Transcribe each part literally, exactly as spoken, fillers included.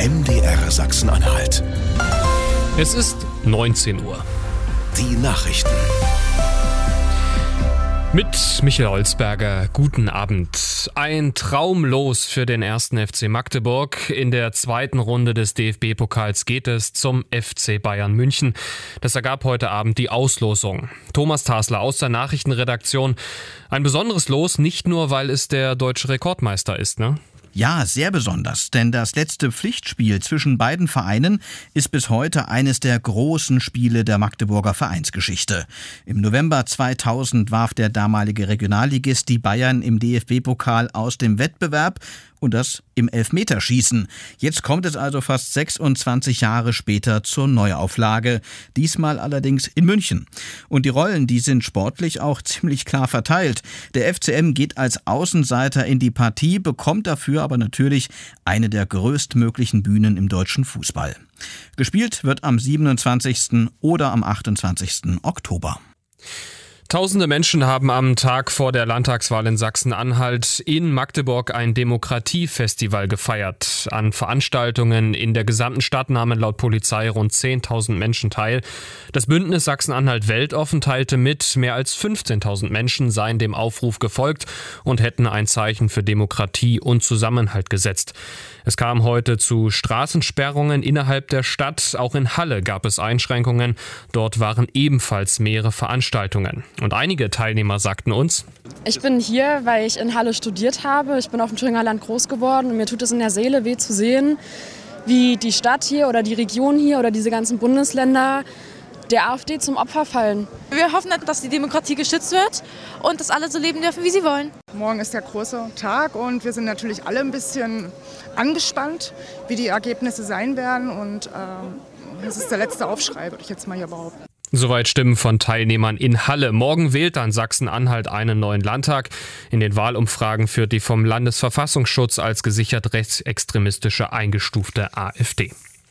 M D R Sachsen-Anhalt. Es ist neunzehn Uhr. Die Nachrichten. Mit Michael Holzberger, guten Abend. Ein Traumlos für den ersten F C Magdeburg. In der zweiten Runde des D F B-Pokals geht es zum F C Bayern München. Das ergab heute Abend die Auslosung. Thomas Tasler aus der Nachrichtenredaktion. Ein besonderes Los, nicht nur, weil es der deutsche Rekordmeister ist, ne? Ja, sehr besonders, denn das letzte Pflichtspiel zwischen beiden Vereinen ist bis heute eines der großen Spiele der Magdeburger Vereinsgeschichte. Im November zweitausend warf der damalige Regionalligist die Bayern im D F B-Pokal aus dem Wettbewerb und das im Elfmeterschießen. Jetzt kommt es also fast sechsundzwanzig Jahre später zur Neuauflage, diesmal allerdings in München. Und die Rollen, die sind sportlich auch ziemlich klar verteilt. Der F C M geht als Außenseiter in die Partie, bekommt dafür aber natürlich eine der größtmöglichen Bühnen im deutschen Fußball. Gespielt wird am siebenundzwanzigsten oder am achtundzwanzigsten Oktober. Tausende Menschen haben am Tag vor der Landtagswahl in Sachsen-Anhalt in Magdeburg ein Demokratiefestival gefeiert. An Veranstaltungen in der gesamten Stadt nahmen laut Polizei rund zehntausend Menschen teil. Das Bündnis Sachsen-Anhalt Weltoffen teilte mit, mehr als fünfzehntausend Menschen seien dem Aufruf gefolgt und hätten ein Zeichen für Demokratie und Zusammenhalt gesetzt. Es kam heute zu Straßensperrungen innerhalb der Stadt. Auch in Halle gab es Einschränkungen. Dort waren ebenfalls mehrere Veranstaltungen. Und einige Teilnehmer sagten uns: Ich bin hier, weil ich in Halle studiert habe. Ich bin auf dem Thüringer Land groß geworden und mir tut es in der Seele weh zu sehen, wie die Stadt hier oder die Region hier oder diese ganzen Bundesländer der AfD zum Opfer fallen. Wir hoffen, dass die Demokratie geschützt wird und dass alle so leben dürfen, wie sie wollen. Morgen ist der große Tag und wir sind natürlich alle ein bisschen angespannt, wie die Ergebnisse sein werden. Und es äh, ist der letzte Aufschrei, würde ich jetzt mal hier behaupten. Soweit Stimmen von Teilnehmern in Halle. Morgen wählt dann Sachsen-Anhalt einen neuen Landtag. In den Wahlumfragen führt die vom Landesverfassungsschutz als gesichert rechtsextremistische eingestufte AfD.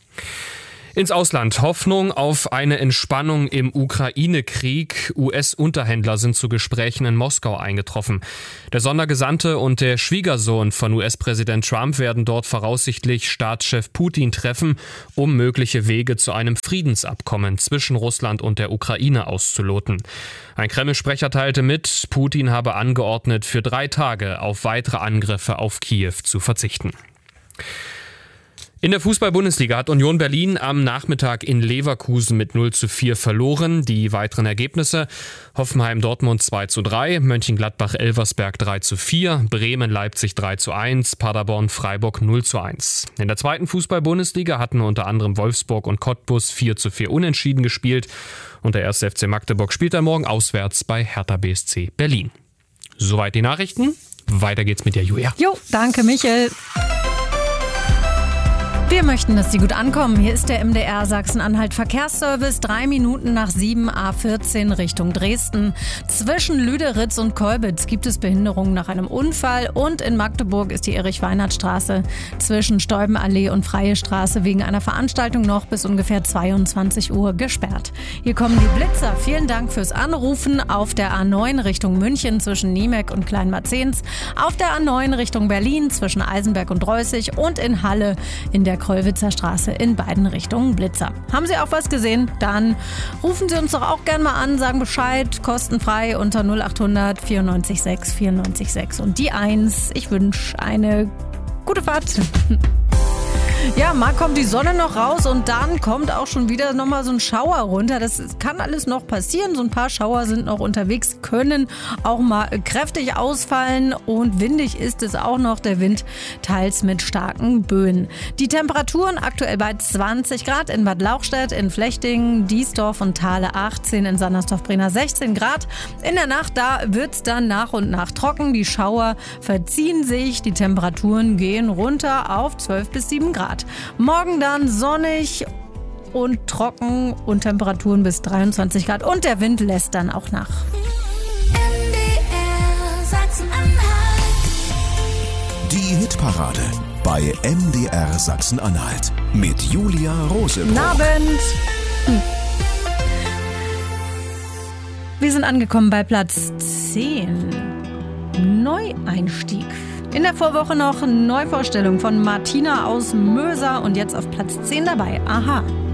Ins Ausland. Hoffnung auf eine Entspannung im Ukraine-Krieg. U S-Unterhändler sind zu Gesprächen in Moskau eingetroffen. Der Sondergesandte und der Schwiegersohn von U S-Präsident Trump werden dort voraussichtlich Staatschef Putin treffen, um mögliche Wege zu einem Friedensabkommen zwischen Russland und der Ukraine auszuloten. Ein Kreml-Sprecher teilte mit, Putin habe angeordnet, für drei Tage auf weitere Angriffe auf Kiew zu verzichten. In der Fußball-Bundesliga hat Union Berlin am Nachmittag in Leverkusen mit null zu vier verloren. Die weiteren Ergebnisse: Hoffenheim-Dortmund zwei zu drei, Mönchengladbach-Elversberg drei zu vier, Bremen-Leipzig drei zu eins, Paderborn-Freiburg null zu eins. In der zweiten Fußball-Bundesliga hatten unter anderem Wolfsburg und Cottbus vier zu vier unentschieden gespielt. Und der erste F C Magdeburg spielt am Morgen auswärts bei Hertha B S C Berlin. Soweit die Nachrichten. Weiter geht's mit der Julia. Jo, danke Michael. Wir möchten, dass Sie gut ankommen. Hier ist der M D R Sachsen-Anhalt Verkehrsservice. Drei Minuten nach sieben, A vierzehn Richtung Dresden. Zwischen Lüderitz und Kolbitz gibt es Behinderungen nach einem Unfall. Und in Magdeburg ist die Erich-Weinert-Straße zwischen Steubenallee und Freie Straße wegen einer Veranstaltung noch bis ungefähr zweiundzwanzig Uhr gesperrt. Hier kommen die Blitzer. Vielen Dank fürs Anrufen. Auf der A neun Richtung München zwischen Niemek und Kleinmarzens. Auf der A neun Richtung Berlin zwischen Eisenberg und Reußig. Und in Halle in der Krollwitzer Straße in beiden Richtungen Blitzer. Haben Sie auch was gesehen? Dann rufen Sie uns doch auch gerne mal an, sagen Bescheid, kostenfrei unter null acht hundert vierundneunzig sechs vierundneunzig sechs und die eins. Ich wünsche eine gute Fahrt. Ja, mal kommt die Sonne noch raus und dann kommt auch schon wieder nochmal so ein Schauer runter. Das kann alles noch passieren. So ein paar Schauer sind noch unterwegs, können auch mal kräftig ausfallen und windig ist es auch noch. Der Wind teils mit starken Böen. Die Temperaturen aktuell bei zwanzig Grad in Bad Lauchstädt, in Flechtingen, Diesdorf und Thale achtzehn, in Sandersdorf-Brenner sechzehn Grad. In der Nacht, da wird's dann nach und nach trocken. Die Schauer verziehen sich. Die Temperaturen gehen runter auf zwölf bis sieben Grad. Morgen dann sonnig und trocken und Temperaturen bis dreiundzwanzig Grad und der Wind lässt dann auch nach. M D R Sachsen-Anhalt. Die Hitparade bei M D R Sachsen-Anhalt mit Julia Rosenbrock. Guten Abend. Hm. Wir sind angekommen bei Platz zehn. Neueinstieg In der Vorwoche noch Neuvorstellung von Martina aus Möser und jetzt auf Platz zehn dabei. Aha.